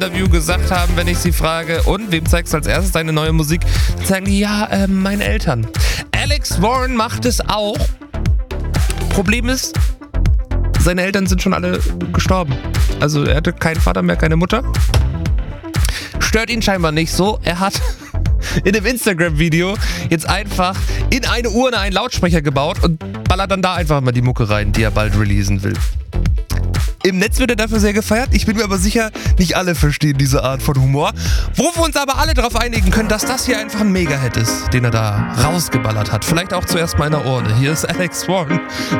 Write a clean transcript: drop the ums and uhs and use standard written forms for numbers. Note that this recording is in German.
Interview gesagt haben, wenn ich sie frage, und wem zeigst du als erstes deine neue Musik? Dann sagen die, ja, meinen Eltern. Alex Warren macht es auch. Problem ist, seine Eltern sind schon alle gestorben. Also er hatte keinen Vater mehr, keine Mutter. Stört ihn scheinbar nicht so. Er hat in einem Instagram-Video jetzt einfach in eine Urne einen Lautsprecher gebaut und ballert dann da einfach mal die Mucke rein, die er bald releasen will. Im Netz wird er dafür sehr gefeiert. Ich bin mir aber sicher, nicht alle verstehen diese Art von Humor. Wo wir uns aber alle darauf einigen können, dass das hier einfach ein Mega-Hit ist, den er da rausgeballert hat. Vielleicht auch zuerst mal in der Urne. Hier ist Alex Warren